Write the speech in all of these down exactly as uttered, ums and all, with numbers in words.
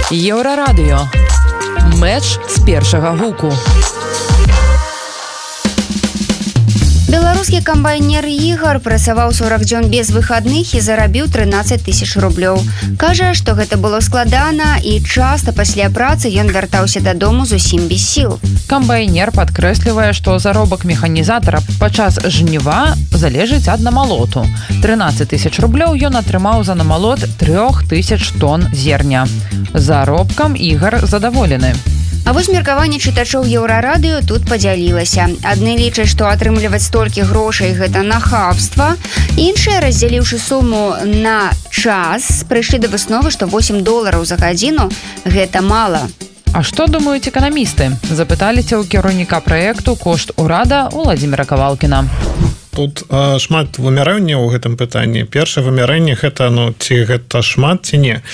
Еўрарадыё. Мэч з першага гуку. Беларускі камбайнер Ігар працаваў сорок дзён без выхадных і зарабіў трынаццаць тысяч рублёў. Кажа, што гэта было складана і часта пасля працы ён вяртаўся дадому зусім без сіл. Камбайнер падкрэслівае, што заробак механізатара падчас жніва залежыць ад намалоту. трынаццаць тысяч рублёў ён атрымаў за намалот трёх тысяч тонн зерня. Заробкам Ігар задаволены. А вось меркаванне чытачоў Еўрарадыё тут падзялілася. Адны лічаць, што атрымліваць столькі грошай гэта нахабства. Іншыя, раздзяліўшы суму на час, прыйшлі да высновы, што восемь долараў за гадзіну гэта мала. А што думаюць эканамісты? Запыталіся ў кіраўніка праекту «Кошт урада» Уладзіміра Кавалкіна. Тут э, шмат вымярэнняў у гэтым пытанні. Першае вымярэнне гэта, ну, ці гэта шмат, ці не. Э,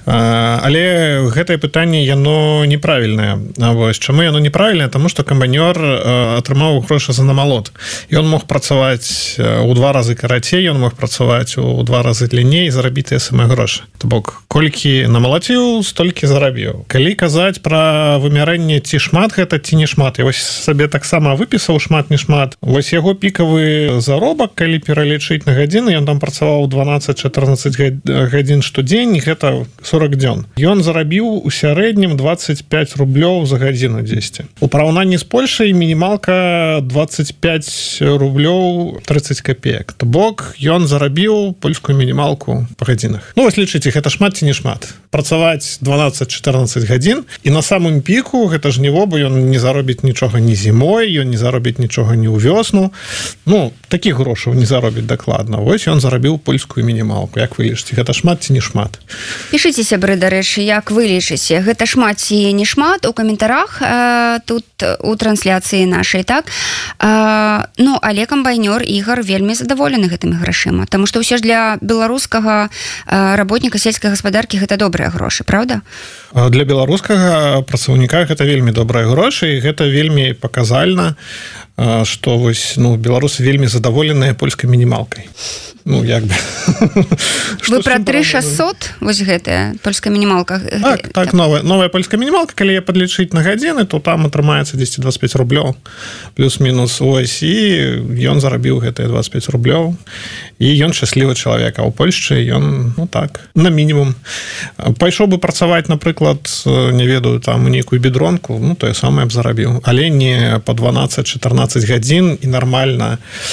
але гэтае пытанне, яно неправільнае. А вось чаму яно неправільнае? Таму што камбайнёр э, атрымаў грошы за намалот. Ён мог працаваць у два разы карацей, ён мог працаваць у два разы длінней і зарабіць тыя самыя грошы. То бок, колькі намалаціў, столькі зарабіў. Калі казаць пра вымярэнне, ці шмат гэта, ці не шмат. Я вось сабе таксама выпісаў шмат, не шмат. Вось яго пікавы заробак, калі пералічыць на гадзіны, ён там працаваў дванаццаць-чатырнаццаць гадзін штодзень, і гэта сорок дзён. Ён зарабіў у сярэднім дваццаць пяць рублёў за гадзіну дзесьці. У параўнанні з Польшай мінімалка дваццаць пяць рублёў трыццаць капеек. То бок ён зарабіў польскую мінімалку па гадзінах. Ну, вось лічыце, гэта шмат ці не шмат. Працаваць дванаццаць-чатырнаццаць гадзін, і на самым піку гэта жніво, бо ён не заробіць нічога ні зімой, ён не заробіць нічога ні ў вёсну. Ну, такіх грошаў не заробіць дакладна. Вось ён зарабіў польскую мінімалку. Як вы лічыце, гэта шмат ці не шмат? Пішыце, сябры, дарэчы, як вы лічыце, гэта шмат ці не шмат у каментарах э, тут у трансляцыі нашай, так? Э, ну, але камбайнёр Ігар вельмі задаволены гэтымі грашыма, таму што ўсё ж для беларускага э, работніка сельскай гаспадаркі гэта добрыя грошы, правда? Для беларускага працаўніка гэта вельмі добрыя грошы, і гэта вельмі паказальна, што вось, ну, беларусы вельмі задаволеныя польскай мінімалкай. Ну, як бы. Вы пра тры тысячы шэсцьсот, вось гэтая польская мінімалка? Так, так, новая, новая польская мінімалка, калі я падлічыць на гадзіны, то там атрымаецца дзесяць дваццаць пяць рублёў, плюс-мінус, ось, і ён зарабіў гэтыя дваццаць пяць рублёў, і ён шчаслівы чалавек, а ў Польшчы ён, ну так, на мінімум. Пайшоў бы працаваць, напрыклад, не ведаю, там, у нейкую бедронку, ну, тое самае б зарабіў, але не па дванаццаць-чатырнаццаць гадзін і нармальна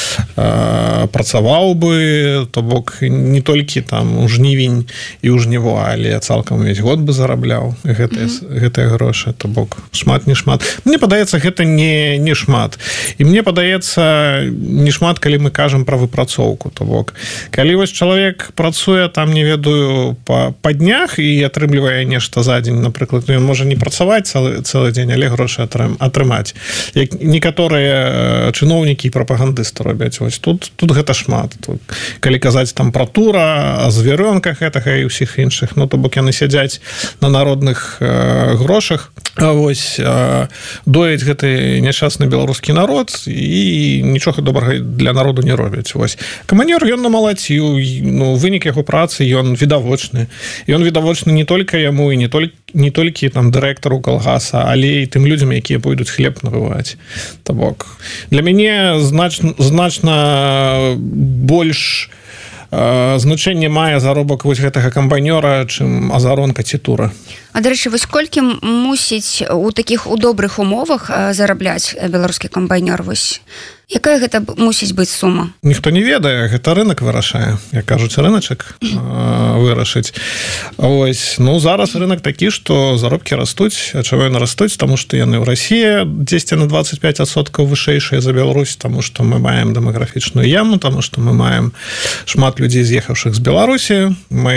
э, працаваў бы, то бок не толькі там у жнівень і ў жніво, але цалкам увесь год бы зарабляў гэтыя, mm-hmm. гэтыя грошы, то бок шмат, не шмат. Мне падаецца, гэта не, не шмат. І мне падаецца, не шмат, калі мы кажам пра выпрацоўку, то бок. Калі вось чалавек працуе там, не ведаю, па, па днях і атрымлівае нешта за дзень, напрыклад, ён можа не працаваць цэлы, цэлы дзень, але грошы атрым, атрымаць. Як некаторыя чыноўнікі і прапагандысты робяць. Вось тут, тут гэта шмат. Тут, калі казаць там пра тура, о звярёнках гэтага і ўсіх іншых, ну, то бок яны сядзяць на народных э, грошах, а вось э, дояць гэты няшчасны беларускі народ і нічога добрага для народу не робяць. Вось. Каманёр ён намалаціў, ну, вынік яго працы, ён відавочны. Ён відавочны не толькі яму і не толькі не толькі там дырэктару калгаса, але і тым людзям, якія пойдуць хлеб набываць. То бок для мяне значна, значна больш э, значэнне мае заробак вось гэтага камбайнёра, чым азаронка ці тура. А, дарэчы, вось колькі мусіць у такіх у добрых умовах зарабляць беларускі камбайнёр? Вось якая гэта мусіць быць сума? Ніхто не ведае, гэта рынок вырашае. Як кажуць, рыначак э, вырашыць. Ось, ну, зараз рынок такі, што заробкі растуць, а чаго яны растуць? Таму што яны ў Расіі дзесьці на дваццаць пяць адсоткаў вышэйшыя за Беларусь, таму што мы маем дэмаграфічную яму, таму што мы маем шмат людзей, з'ехаўшых з Беларусі,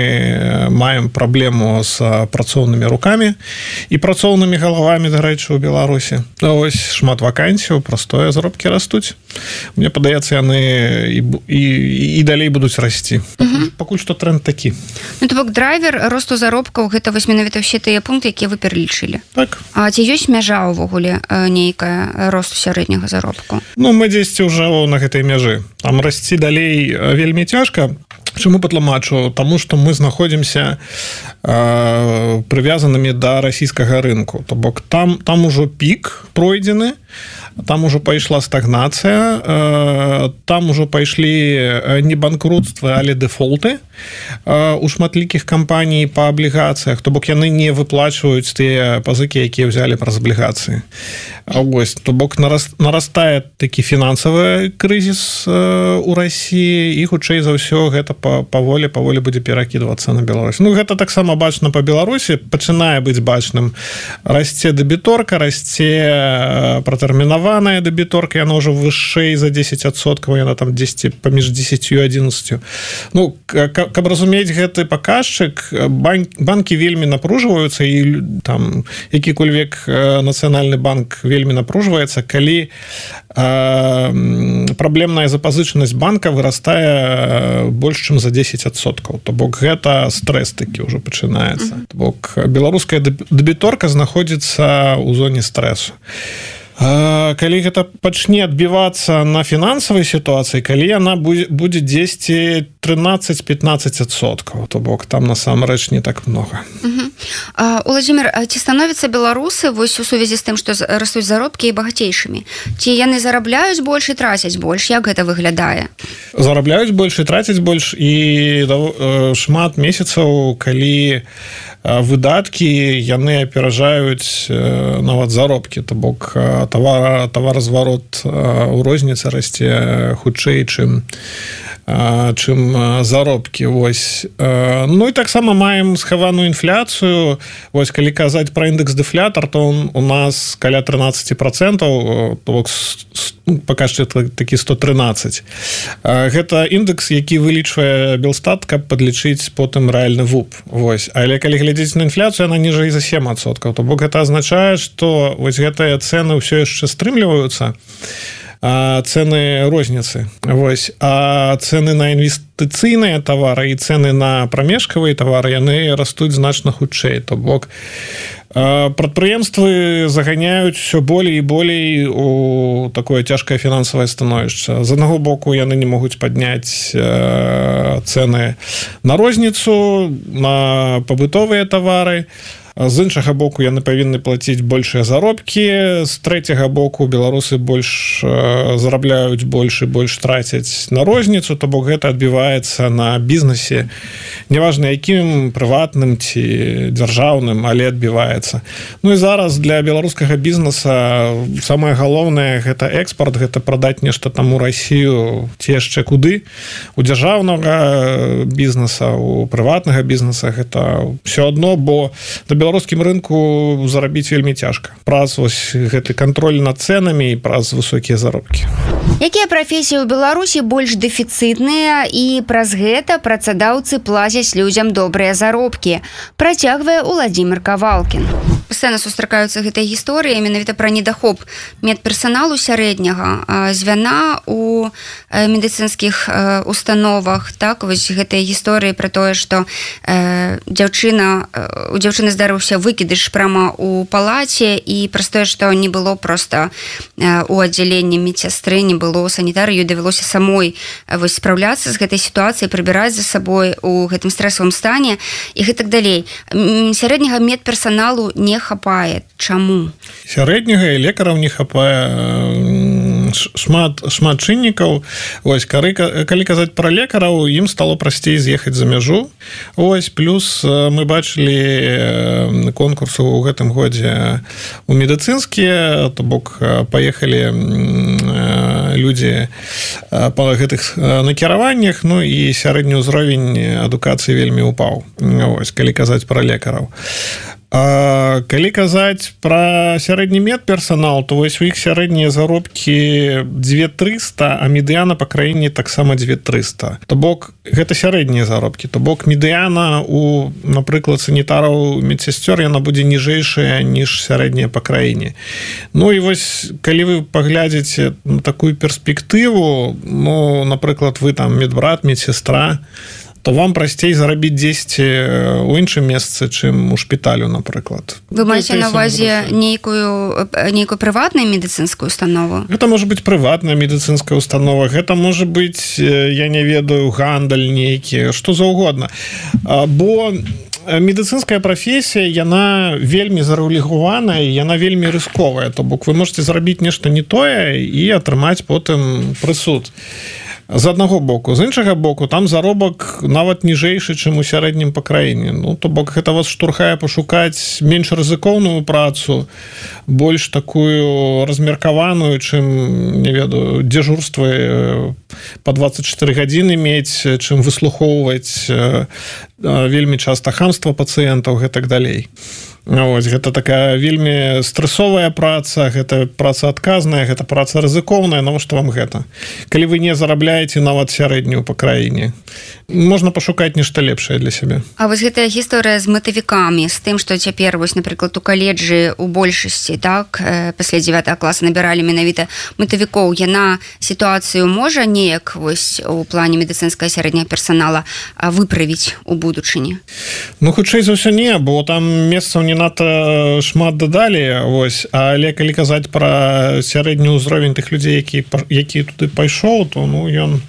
мы маем праблему з працоўнымі рукамі і працоўнымі галавамі, дарэчы, у Беларусі. Ось, шмат вакансій, простое заробкі растуць. Мне падаецца, яны і, і, і далей будуць расці. Пакуль, uh-huh. пакуль што тренд такі. Ну, то бок драйвер росту заробкаў гэта вось менавіта ўсе тыя пункты, якія вы пералічылі. Так. А ці ёсць мяжа ўвогуле нейкая росту сярэдняга заробку? Ну, мы дзесьці ўжо на гэтай мяжы. Там расці далей вельмі цяжка. Чаму патлумачу? Таму што мы знаходзімся э, прывязанымі да расійскага рынку. То бок там, там ужо пік пройдзены, там ужо пайшла стагнацыя, там ужо пайшлі не банкрутствы, але дэфолты у шматлікіх кампаній па аблігацыях, то бок яны не выплачваюць тыя пазыкі, якія ўзялі праз аблігацыі. Вось, то бок нарастае такі фінансавы крызіс у Расіі, і хутчэй за ўсё гэта паволі паволі будзе перакідвацца на Беларусь. Ну гэта таксама бачна па Беларусі, пачынае быць бачным. Расце дэбіторка, расце пратэрмінаваная дэбіторка, яна ўжо вышэй за дзесяць адсоткаў, яна там дзесьці паміж дзесяццю і адзінаццаццю. Ну, каб разумець гэты паказчык, банкі вельмі напружваюцца, і там які-кольвек нацыянальны банк вельмі напружваецца, калі праблемная запазычанасць банка вырастае больш чым за дзесяць адсоткаў. То бок гэта стрэс такі ўжо пачынаецца. То бок беларуская дэбіторка знаходзіцца ў зоне стрэсу. Калі гэта пачне адбівацца на фінансавай сітуацыі, калі яна будзе дзесьці трынаццаць-пятнаццаць адсоткаў, то бок там насамрэч не так многа. Уладзімир, ці становяцца беларусы вось у сувязі з тым, што растуць заробкі, і багацейшымі? Ці яны зарабляюць больш і трацяць больш? Як гэта выглядае? Зарабляюць больш і трацяць больш, і шмат месяцаў, калі выдаткі яны аперажаюць нават заробкі, то бок тавар, таваразварот у розніцы расце хутчэй, чым чым заробкі. Вось. Ну і таксама маем схаваную інфляцыю. Вось, калі казаць пра індекс дэфлятар, то он у нас каля трынаццаць процентаў, то бок паказчык такі сто трынаццаць. Гэта індекс, які вылічвае Белстат, каб падлічыць потым рэальны вуп. Вось. Але калі глядзець на інфляцыю, яна ніжэй за сем адсоткаў. То бок гэта азначае, што вось гэтыя цэны ўсё яшчэ стрымліваюцца, цэны розніцы. Вось. А цэны на інвестыцыйныя тавары і цэны на прамежкавыя тавары, яны растуць значна хутчэй. То бок прадпрыемствы заганяюць усё болей і болей у такое цяжкае фінансавае становішча. З аднаго боку, яны не могуць падняць цэны на розніцу, на пабытовыя тавары. З іншага боку, яны павінны плаціць большыя заробкі. З трэцяга боку, беларусы больш зарабляюць больш і больш трацяць на розніцу, то бок гэта адбіваецца на бізнесе, неважна якім, прыватным ці дзяржаўным, але адбіваецца. Ну і зараз для беларускага бізнеса самае галоўнае гэта экспорт, гэта прадаць нешта там у Расію ці яшчэ куды. У дзяржаўнага бізнеса, у прыватнага бізнеса гэта ўсё адно, бо да беларускім рынку зарабіць вельмі цяжка. Праз вось гэты кантроль над цэнамі і праз высокія заробкі. Якія прафесіі ў Беларусі больш дэфіцытныя, і праз гэта працадаўцы плацяць людзям добрыя заробкі? Працягвае Уладзімир Кавалкін. Пастаянна сустракаюцца гэтыя гісторыі менавіта пра недахоп медперсаналу сярэдняга звяна у медыцынскіх установах. Так, вось гэтыя гісторыі пра тое, што э, дзяўчына у дзяўчыны здарыўся выкідыш прама у палаце, і праз тое, што не было проста э, у аддзяленні медсястры, не было санітара, ёй давялося самой вось спраўляцца з гэтай сітуацыяй, прыбіраць за сабой у гэтым стрэсавым стане і гэтак далей. Сярэдняга медперсаналу не хапае. Чаму? Сярэдняга і лекараў не хапае шмат, шмат чыннікаў. Ось, калі, калі казаць пра лекараў, ім стало прасцей з'ехаць за мяжу. Ось, плюс мы бачылі конкурсы ў гэтым годзе у медыцынскія, то бок паехалі людзі па гэтых накіраваннях, ну і сярэдні ўзровень адукацыі вельмі ўпаў. Ось, калі казаць пра лекараў. А калі казаць пра сярэдні медперсанал, то вось у іх сярэднія заробкі дзве трыста, а медыяна па краіне таксама дзве трыста. То бок гэта сярэднія заробкі. То бок медыяна у, напрыклад, санітараў, медсясцёр, яна будзе ніжэйшая, ніж сярэдняя па краіне. Ну і вось, калі вы паглядзіце на такую перспектыву, ну, напрыклад, вы там медбрат, медсястра, то вам прасцей зарабіць дзесьці у іншым месцы, чым у шпіталю, напрыклад. Вы маеце на ўвазе нейкую, нейкую прыватную медыцынскую установу? Гэта можа быць прыватная медыцынская установа, гэта можа быць, я не ведаю, гандаль нейкі, што заўгодна. Бо медыцынская прафесія яна вельмі зарэгуляваная, яна вельмі рысковая, то бок вы можете зрабіць нешта не тое і атрымаць потым прысуд. З аднаго боку, з іншага боку там заробак нават ніжэйшы, чым у сярэднім па краіне. Ну то бок гэта вас штурхае пашукаць менш рызыкоўную працу, больш такую размеркаваную, чым не ведаю дзяжурствы па дваццаць чатыры гадзіны мець, чым выслухоўваць вельмі часта хамства пацыентаў і так далей. Ось, гэта такая вельмі стрэсовая праца, гэта праца адказная, гэта праца рызыкоўная, навошта вам гэта? Калі вы не зарабляеце нават сярэднюю па краіне, можна пашукаць нешта лепшае для сябе. А вось гэтая гісторыя з матывікамі, з тым, што цяпер вось, напрыклад, у каледжы у большасці, так, пасля дзевятага класа набіралі менавіта матывікоў, яна сітуацыю можа неяк вось у плане медыцынскага сярэдняга персанала выправіць у будучыні? Ну, хутчэй за ўсё не, бо там месцаў не надта шмат дадалі, вось, але калі казаць пра сярэдні ўзровень тых людзей, які, які туды пайшоў, то ну ён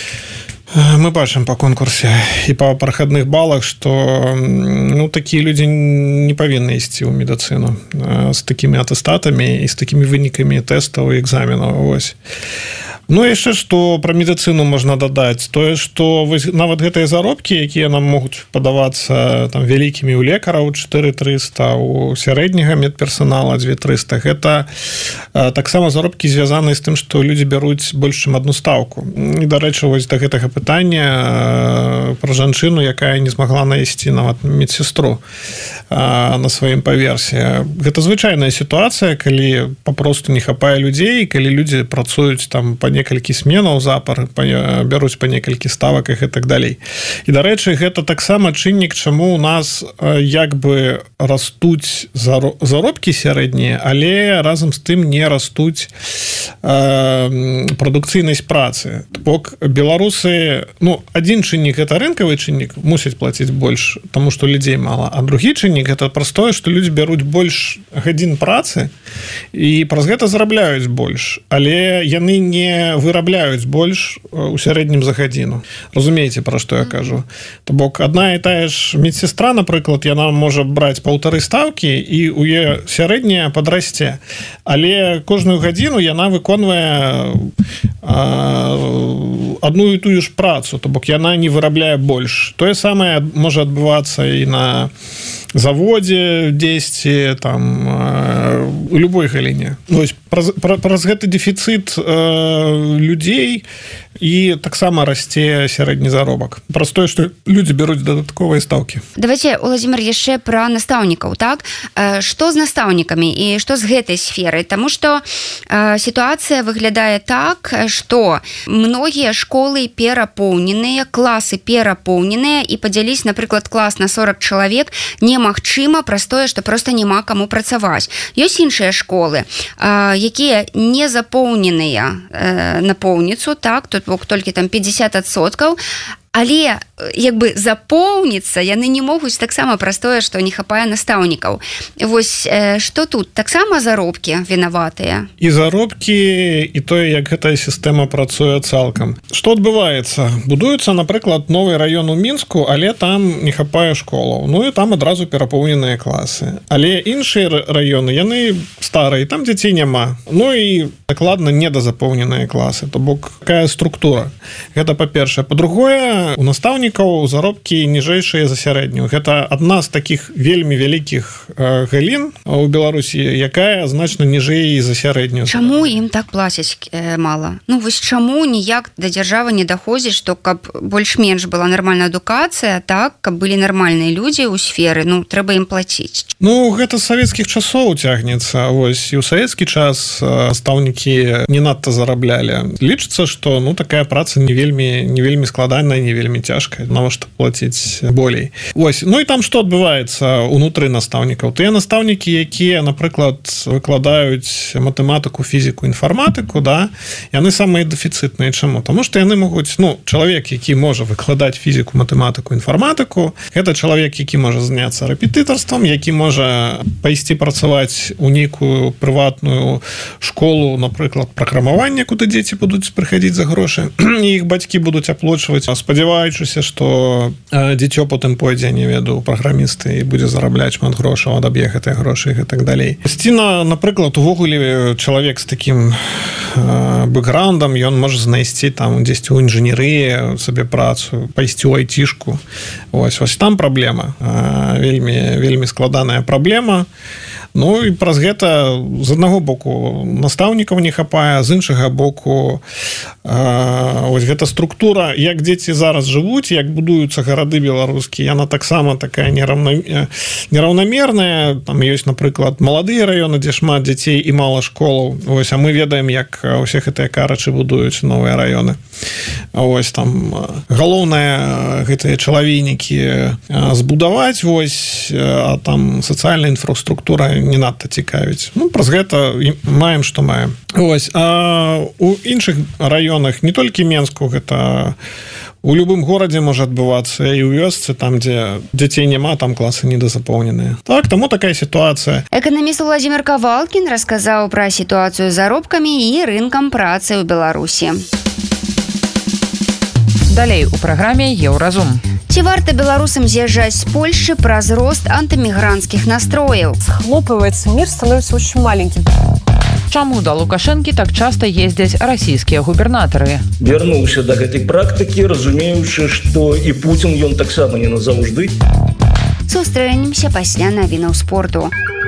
мы бачым па конкурсе і па прахадных балах, што ну такія людзі не павінны ісці ў медыцыну з такімі атэстатамі і з такімі вынікамі тэстаў і экзаменаў. Вось. Ну яшчэ што пра медыцыну можна дадаць, тое што нават гэтыя заробкі, якія нам могуць падавацца там вялікімі ў лекараў чатыры трыста, у сярэдняга медперсанала дзве трыста, гэта таксама заробкі звязаныя з тым, што людзі бяруць больш чым адну стаўку. І дарэчы, вось да гэтага пытання пра жанчыну, якая не змагла наісці нават медсестру на сваім паверсе. Гэта звычайная сітуацыя, калі папросту не хапае людзей, калі людзі працуюць там па некалькі сменаў запар, бяруць па некалькі ставак і так далей. І, дарэчы, гэта таксама чыннік, чаму у нас як бы растуць заробкі сярэднія, але разам з тым не растуць прадукцыйнасць працы. Бок беларусы, ну, адзін чыннік гэта рынкавы чыннік, мусяць плаціць больш, таму што людзей мала, а другі чыннік гэта простое, што людзі бяруць больш гадзін працы і праз гэта зарабляюць больш, але яны не вырабляюць больш у сярэднім за гадзіну. Разумееце, пра што я кажу? То бок адна і тая ж медсестра, напрыклад, яна можа браць паўтары стаўкі і у яе сярэдняя падрасце, але кожную гадзіну яна выконвае адну і тую ж працу, то бок яна не вырабляе больш. Тое самае можа адбывацца і на заводзе дзесьці, там у любой галіне. Вось праз, праз гэты дэфіцыт э, людзей і таксама расце сярэдні заробак. Праз тое, што людзі бяруць дадатковыя стаўкі. Давайте, Уладзімир, яшчэ пра настаўнікаў, так? Што з настаўнікамі і што з гэтай сферы? Таму што э, сітуацыя выглядае так, што многія школы перапоўненыя, класы перапоўненыя, і падзяліць, напрыклад, клас на сорок чалавек немагчыма праз тое, што проста няма каму працаваць. Ёсць іншыя школы, э, якія не запоўненыя э, на поўніцу, так, тут бок толькі там пятьдесят адсоткаў, але як бы запоўніцца яны не могуць таксама праз тое, што не хапае настаўнікаў. Вось э, што тут? Таксама заробкі вінаватыя? І заробкі, і тое, як гэтая сістэма працуе цалкам. Што адбываецца? Будуецца, напрыклад, новы раён у Мінску, але там не хапае школаў. Ну і там адразу перапоўненыя класы. Але іншыя раёны, яны старыя, там дзяцей няма. Ну і дакладна недазапоўненыя класы. То бок, такая структура. Гэта па-першае. Па-другое, у настаўнікаў заробкі ніжэйшыя за сярэднюю. Гэта адна з такіх вельмі вялікіх э, галін у Беларусі, якая значна ніжэй за сярэднюю. Чаму ім так плацяць э, мала? Ну вось чаму ніяк да дзяржавы не даходзіць, што каб больш-менш была нармальная адукацыя, так, каб былі нармальныя людзі ў сферы, ну трэба ім плаціць. Ну гэта з савецкіх часоў цягнецца. Вось і ў савецкі час настаўнікі не надта зараблялі. Лічыцца, што ну такая праца не вельмі не вельмі складаная, не вельмі цяжка, навошта плаціць болей. Вось. Ну і там што адбываецца унутры настаўнікаў? Тыя настаўнікі, якія, напрыклад, выкладаюць матэматыку, фізіку, інфарматыку, да, яны самыя дэфіцытныя. Чаму? Таму што яны могуць, ну, чалавек, які можа выкладаць фізіку, матэматыку, інфарматыку, гэта чалавек, які можа заняцца рэпетытарствам, які можа пайсці працаваць у нейкую прыватную школу, напрыклад, праграмавання, куды дзеці будуць прыхадзіць за грошы, і іх бацькі будуць аплочваць. Спадзяюся, спадзяваючыся што дзіцё потым пойдзе не веду праграмісты і будзе зарабляць шмат грошаў адаб'е гэтыя грошы і так далей. Сціна, напрыклад, увогуле чалавек з такім бэкграундам, ён можа знайсці там дзесьці ў інжынерыі сабе працу, пайсці ў айцішку. Вось, вось там праблема, вельмі вельмі складаная праблема. Ну і праз гэта з аднаго боку настаўнікаў не хапае, з іншага боку ось гэта структура, як дзеці зараз жывуць, як будуюцца гарады беларускія, яна таксама такая нераўнамерная. Там ёсць, напрыклад, маладыя раёны, дзе шмат дзяцей і мала школаў. Ось, а мы ведаем, як усе гэтыя карачы будуюць новыя раёны. Ось там галоўнае гэтыя чалавейнікі збудаваць, вось, а там сацыяльная інфраструктура не надта цікавіць. Ну, праз гэта маем, што маем. Ось, а у іншых раёнах, не толькі Менску, гэта у любым горадзе можа адбывацца, і ў вёсцы, там, дзе дзяцей няма, там класы недазапоўненыя. Так, таму такая сітуацыя. Эканаміст Владзімир Кавалкін расказаў пра сітуацыю з заробкамі і рынкам працы ў Беларусі. Далей у праграме «Еўразум». Ці варта беларусам з'язджаць з Польшчы праз рост антымігранцкіх настрояў? Схлопывается мир, становится очень маленьким. Чаму да Лукашэнкі так часта ездзяць расійскія губернатары? Вярнуўся да гэтай практыкі, разумеючы, што і Пуцін ён таксама не назаўжды. Сустрэнемся пасля навінаў спорту.